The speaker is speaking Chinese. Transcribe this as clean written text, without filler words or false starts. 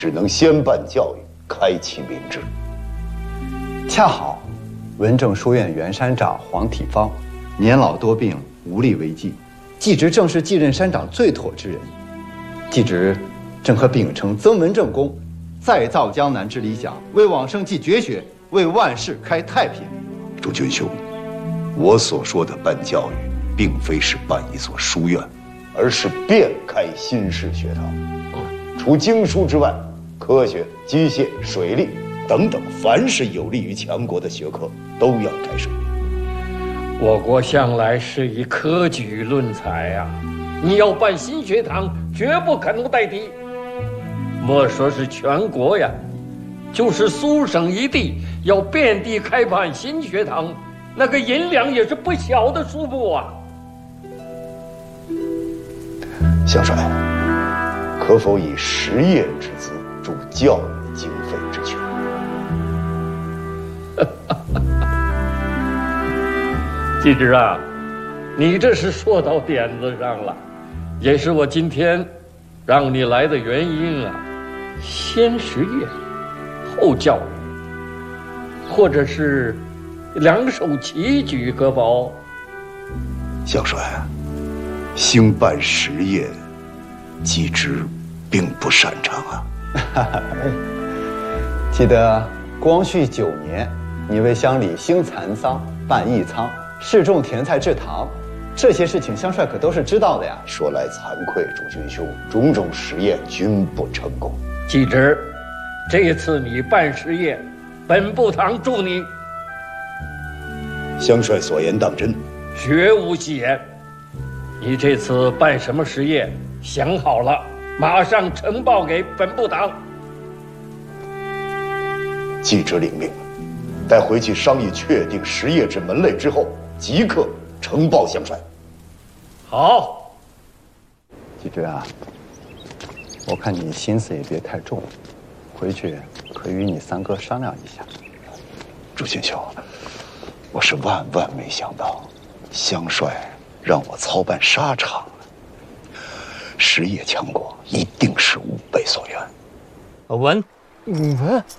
只能先办教育，开启民治。 恰好，文政书院原山长黄体芳年老多病，无力为继，季直正是继任山长最妥之人。季直正和秉承曾文正公再造江南之理想，为往圣继绝学，为万世开太平。 诸君兄，我所说的办教育，并非是办一所书院，而是遍开新式学堂。除经书之外，科学、机械、水利等等，凡是有利于强国的学科，都要开设。 我国向来是以科举论才啊，你要办新学堂，绝不可能代替。莫说是全国呀，就是苏省一地要遍地开办新学堂，那个银两也是不小的数目啊。 相帅，可否以实业之资助教育经费之权？ 季直啊，你这是说到点子上了，也是我今天让你来的原因啊。先实业，后教育，或者是两手齐举，可否？ 相帅，兴办实业，季直并不擅长啊。 记得光绪9年，你为乡里兴蚕桑、办义仓、试种甜菜制糖，这些事情香帅可都是知道的呀。 说来惭愧，诸君兄，种种实验均不成功。 季直，这次你办实业，本部堂祝你。 相帅所言当真？ 绝无戏言。你这次办什么实业，想好了，马上呈报给本部堂。 季直领命，待回去商议确定实业之门类之后，即刻呈报相帅。 好。 季直啊，我看你心思也别太重，回去可与你三哥商量一下。 朱君兄，我是万万没想到，相帅让我操办沙场，实业强国一定是吾辈所愿。 文，